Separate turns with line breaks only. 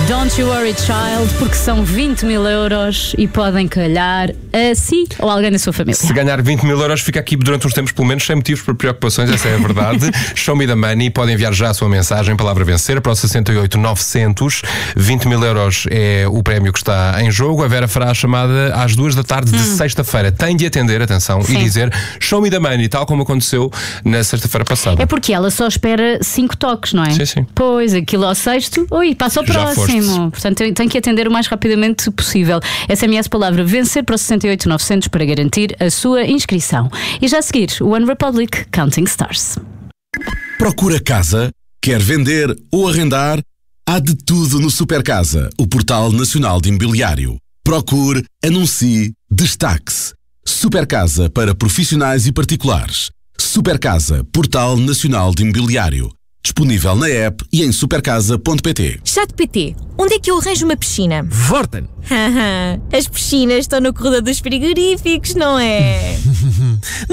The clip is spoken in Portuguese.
Don't You Worry Child, porque são 20 mil euros e podem calhar a si ou alguém da sua família.
Se ganhar 20 mil euros, fica aqui durante uns tempos, pelo menos, sem motivos para preocupações, essa é a verdade. Show me the money, podem enviar já a sua mensagem, palavra vencer, para o 68-900. 20 mil euros é o prémio que está em jogo. A Vera fará a chamada às 2 da tarde de sexta-feira. Tem de atender, atenção,
Sim.
e dizer show me the money, tal como aconteceu na sexta-feira passada.
É porque ela só espera 5 toques, não é?
Sim, sim.
Pois, aquilo ao sexto, passa ao
Já
próximo.
foste.
Portanto, tem que atender o mais rapidamente possível. SMS palavra vencer para o 68-900 para garantir a sua inscrição. E já a seguir, One Republic Counting Stars.
Procura casa? Quer vender ou arrendar? Há de tudo no Supercasa, o portal nacional de imobiliário. Procure, anuncie, destaque-se. Supercasa para profissionais e particulares. Supercasa, portal nacional de imobiliário. Disponível na app e em supercasa.pt.
ChatGPT, onde é que eu arranjo uma piscina?
Vorten.
As piscinas estão no corredor dos frigoríficos, não é?